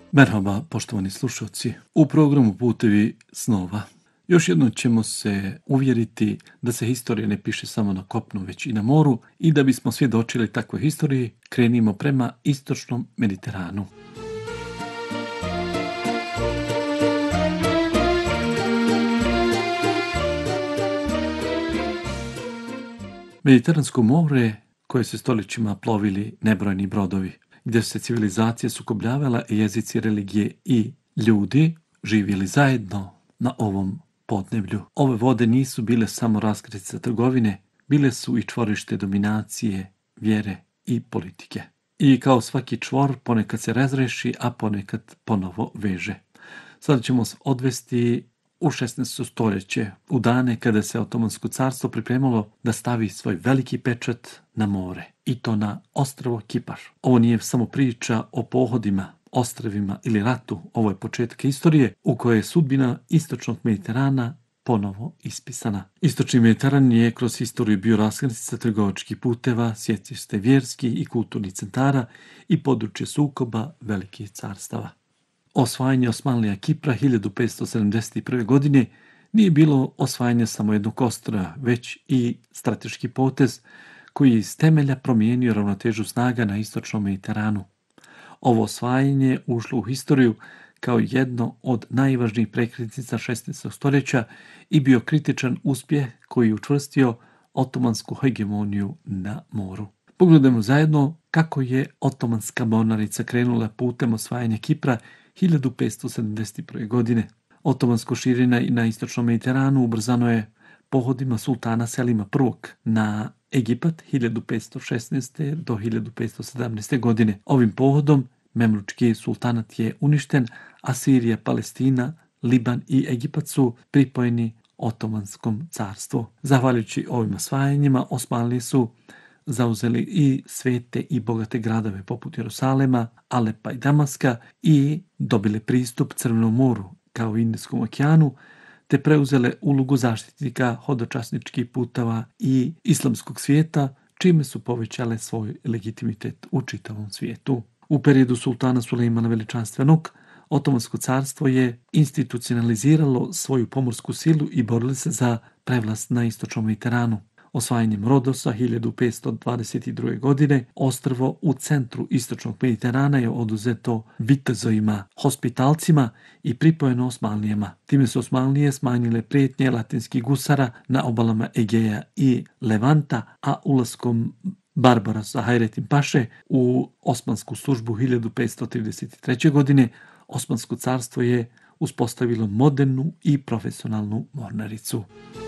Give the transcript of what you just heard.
Merhaba, poštovani slušalci. U programu Putevi snova još jednom ćemo se uvjeriti da se historija ne piše samo na kopnu, već i na moru i da bismo svjedočili takvoj historiji, krenimo prema istočnom Mediteranu. Mediteransko more koje se stoljećima plovili nebrojni brodovi, gdje su se civilizacije sukobljavala i jezici, religije i ljudi živjeli zajedno na ovom podneblju. Ove vode nisu bile samo raskrsnica trgovine, bile su i čvorište dominacije, vjere i politike. I kao svaki čvor ponekad se razreši, a ponekad ponovo veže. Sada ćemo odvesti u 16. stoljeće, u dane kada se Otomansko carstvo pripremalo da stavi svoj veliki pečat na more, i to na ostrvo Kipar. Ovo nije samo priča o pohodima, ostrvima ili ratu, ovo je početak istorije u kojoj je sudbina istočnog Mediterana ponovo ispisana. Istočni Mediteran je kroz historiju bio raskrsnica trgovačkih puteva, sjecište vjerskih i kulturnih centara i područje sukoba velikih carstava. Osvajanje Osmanlija Kipra 1571. godine nije bilo osvajanje samo jednog ostrva, već i strateški potez koji je iz temelja promijenio ravnotežu snaga na istočnom Mediteranu. Ovo osvajanje ušlo u historiju kao jedno od najvažnijih prekretnica 16. stoljeća i bio kritičan uspjeh koji je učvrstio otomansku hegemoniju na moru. Pogledajmo zajedno kako je otomanska mornarica krenula putem osvajanja Kipra 1571. godine. Otomansko širenje na istočnom Mediteranu ubrzano je pohodima sultana Selima I na Egipat 1516. do 1517. godine. Ovim pohodom Memlučki sultanat je uništen, a Sirija, Palestina, Liban i Egipat su pripojeni Otomanskom carstvu. Zahvaljujući ovim osvajanjima, Osmanlije su zauzeli i svete i bogate gradove poput Jerusalema, Alepa i Damaska i dobili pristup Crvenom moru kao i Indijskom okeanu, te preuzele ulogu zaštitnika hodočasničkih puteva i islamskog svijeta, čime su povećale svoj legitimitet u čitavom svijetu. U periodu sultana Sulejmana Veličanstvenog, Otomansko carstvo je institucionaliziralo svoju pomorsku silu i borili se za prevlast na istočnom Mediteranu. Osvajanjem Rodosa 1522. godine ostrvo u centru istočnog Mediterana je oduzeto vitezovima, hospitalcima i pripojeno Osmanlijama. Time su Osmanlije smanjile prijetnje latinskih gusara na obalama Egeja i Levanta, a ulaskom Barbarasa Hayrettin Paše u osmansku službu 1533. godine Osmansko carstvo je uspostavilo modernu i profesionalnu mornaricu.